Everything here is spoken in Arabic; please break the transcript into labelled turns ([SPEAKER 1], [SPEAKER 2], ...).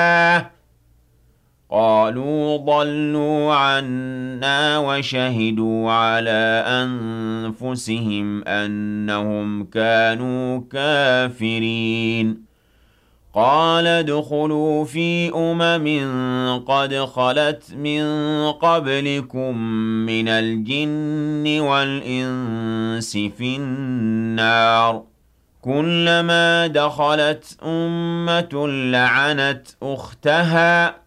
[SPEAKER 1] قالوا ضلوا عنا وشهدوا على أنفسهم أنهم كانوا كافرين قال ادخلوا في قد خلت من قبلكم من الجن والإنس في النار كلما دخلت أمة لعنت أختها